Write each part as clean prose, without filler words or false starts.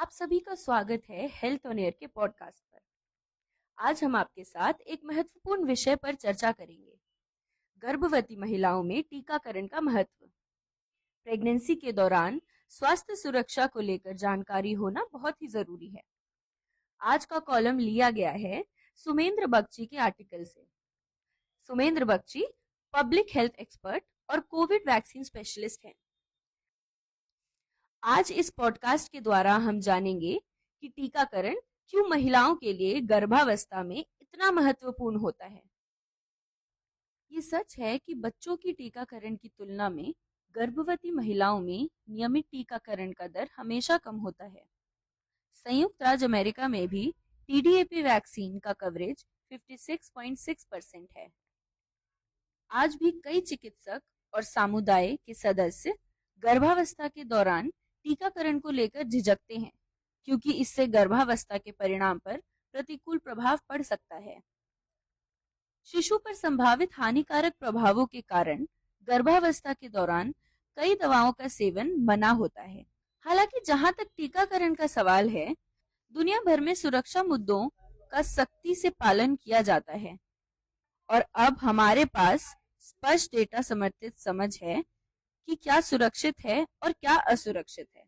आप सभी का स्वागत है हेल्थ ऑन एयर के पॉडकास्ट पर। आज हम आपके साथ एक महत्वपूर्ण विषय पर चर्चा करेंगे, गर्भवती महिलाओं में टीकाकरण का महत्व। प्रेगनेंसी के दौरान स्वास्थ्य सुरक्षा को लेकर जानकारी होना बहुत ही जरूरी है। आज का कॉलम लिया गया है सुमेंद्र बगची के आर्टिकल से। सुमेंद्र बगची पब्लिक हेल्थ एक्सपर्ट और कोविड वैक्सीन स्पेशलिस्ट हैं। आज इस पॉडकास्ट के द्वारा हम जानेंगे कि टीकाकरण क्यों महिलाओं के लिए गर्भावस्था में इतना महत्वपूर्ण होता है। ये सच है कि बच्चों की टीकाकरण की तुलना में गर्भवती महिलाओं में नियमित टीकाकरण का दर हमेशा कम होता है। संयुक्त राज्य अमेरिका में भी टीडीएपी वैक्सीन का कवरेज 56.6% है। आज भी कई चिकित्सक और समुदाय के सदस्य गर्भावस्था के दौरान टीकाकरण को लेकर झिझकते हैं, क्योंकि इससे गर्भावस्था के परिणाम पर प्रतिकूल प्रभाव पड़ सकता है। शिशु पर संभावित हानिकारक प्रभावों के कारण गर्भावस्था के दौरान कई दवाओं का सेवन मना होता है। हालांकि जहां तक टीकाकरण का सवाल है, दुनिया भर में सुरक्षा मुद्दों का सख्ती से पालन किया जाता है और अब हमारे पास स्पष्ट डेटा समर्थित समझ है कि क्या सुरक्षित है और क्या असुरक्षित है।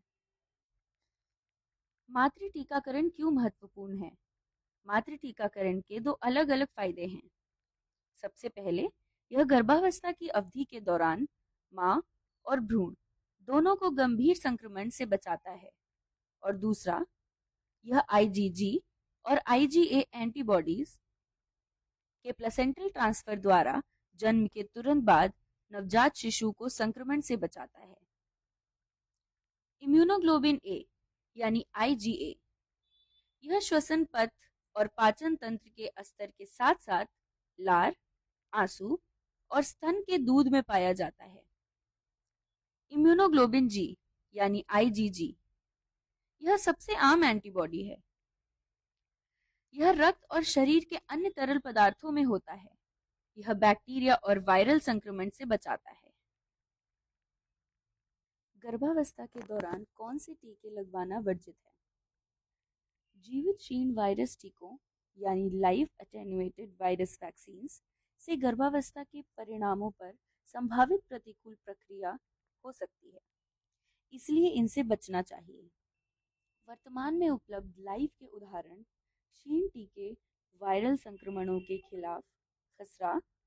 मातृ टीकाकरण क्यों महत्वपूर्ण है? मातृ टीकाकरण के दो अलग अलग फायदे हैं। सबसे पहले, यह गर्भावस्था की अवधि के दौरान मां और भ्रूण दोनों को गंभीर संक्रमण से बचाता है। और दूसरा, यह आईजीजी और आईजीए एंटीबॉडीज के प्लेसेंटल ट्रांसफर द्वारा जन्म के तुरंत बाद नवजात शिशु को संक्रमण से बचाता है। इम्यूनोग्लोबिन ए यानी आईजीए, यह श्वसन पथ और पाचन तंत्र के स्तर के साथ साथ लार, आंसू और स्तन के दूध में पाया जाता है। इम्यूनोग्लोबिन जी यानी आईजीजी, यह सबसे आम एंटीबॉडी है। यह रक्त और शरीर के अन्य तरल पदार्थों में होता है। यह बैक्टीरिया और वायरल संक्रमण से बचाता है। गर्भावस्था के दौरान कौन से टीके लगवाना वर्जित है? जीवित क्षीण वायरस टीकों यानी लाइव एटेन्युएटेड वायरस वैक्सीन्स से गर्भावस्था के परिणामों पर संभावित प्रतिकूल प्रक्रिया हो सकती है, इसलिए इनसे बचना चाहिए। वर्तमान में उपलब्ध लाइव के उदाहरण क्षीण टीके वायरल संक्रमणों के खिलाफ खसरा